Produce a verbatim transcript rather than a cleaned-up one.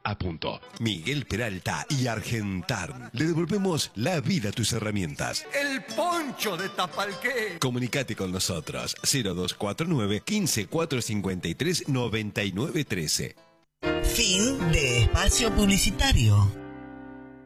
a punto. Miguel Peralta y Argentar. Le devolvemos la vida a tus herramientas. El poncho de Tapalqué. Comunicate con nosotros. cero dos cuatro nueve, quince, cuatrocientos cincuenta y tres, noventa y nueve trece. Fin de espacio publicitario.